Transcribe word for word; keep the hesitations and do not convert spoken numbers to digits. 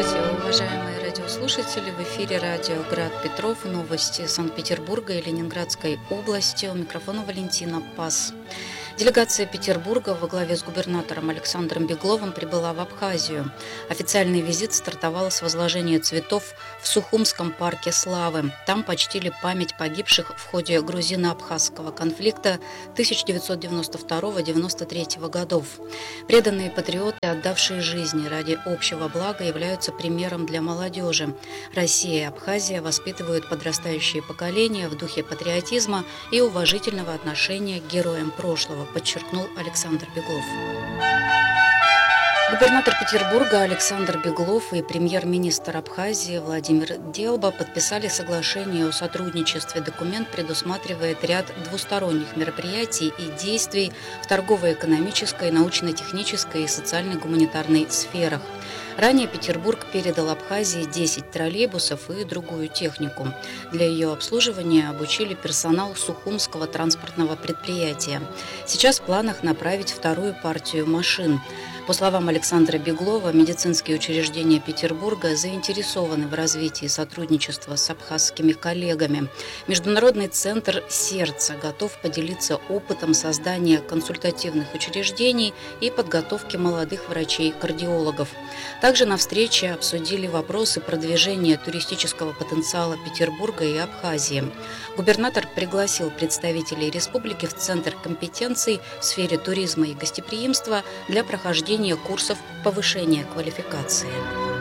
Здравствуйте, уважаемые радиослушатели! В эфире радио «Град Петров». Новости Санкт-Петербурга и Ленинградской области. У микрофона Валентина Пас. Делегация Петербурга во главе с губернатором Александром Бегловым прибыла в Абхазию. Официальный визит стартовал с возложения цветов в Сухумском парке славы. Там почтили память погибших в ходе грузино-абхазского конфликта тысяча девятьсот девяносто второго — девяносто третьего годов. Преданные патриоты, отдавшие жизни ради общего блага, являются примером для молодежи. Россия и Абхазия воспитывают подрастающие поколения в духе патриотизма и уважительного отношения к героям прошлого, подчеркнул Александр Беглов. Губернатор Петербурга Александр Беглов и премьер-министр Абхазии Владимир Делба подписали соглашение о сотрудничестве. Документ предусматривает ряд двусторонних мероприятий и действий в торгово-экономической, научно-технической и социально-гуманитарной сферах. Ранее Петербург передал Абхазии десять троллейбусов и другую технику. Для ее обслуживания обучили персонал Сухумского транспортного предприятия. Сейчас в планах направить вторую партию машин. По словам Александра Беглова, медицинские учреждения Петербурга заинтересованы в развитии сотрудничества с абхазскими коллегами. Международный центр «Сердце» готов поделиться опытом создания консультативных учреждений и подготовки молодых врачей-кардиологов. Также на встрече обсудили вопросы продвижения туристического потенциала Петербурга и Абхазии. Губернатор пригласил представителей республики в Центр компетенций в сфере туризма и гостеприимства для прохождения курсов повышения квалификации.